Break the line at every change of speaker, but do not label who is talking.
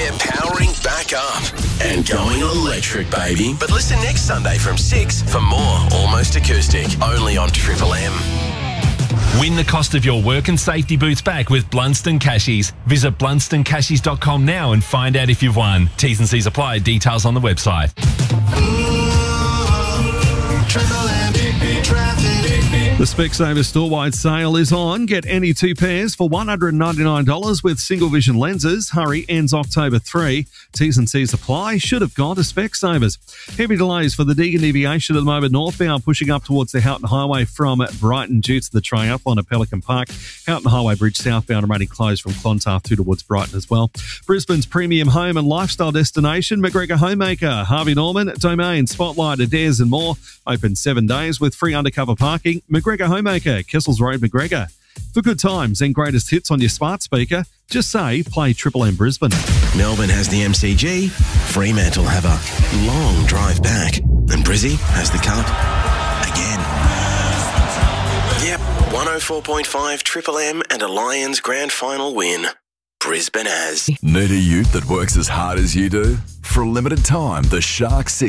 They're powering back up and going electric, baby. But listen next Sunday from 6 for more Almost Acoustic, only on Triple M.
Win the cost of your work and safety boots back with Blunston Cashies. Visit blunstoncashies.com now and find out if you've won. T's and C's apply. Details on the website.
The Specsavers store-wide sale is on. Get any two pairs for $199 with single vision lenses. Hurry, ends October 3. T's and C's apply. Should have gone to Specsavers. Heavy delays for the Deagon Deviation at the moment northbound, pushing up towards the Houghton Highway from Brighton due to the triathlon at Pelican Park. Houghton Highway Bridge southbound remaining closed from Clontarf through towards Brighton as well. Brisbane's premium home and lifestyle destination, McGregor Homemaker, Harvey Norman, Domain, Spotlight, Adairs and more. Open 7 days with free undercover parking. McGregor Homemaker, Kessels Road, McGregor. For good times and greatest hits on your smart speaker, just say play Triple M Brisbane.
Melbourne has the MCG. Fremantle have a long drive back. And Brizzy has the cup again. Yep, 104.5 Triple M and a Lions grand final win. Brisbane has.
Need a ute that works as hard as you do? For a limited time, the Shark 6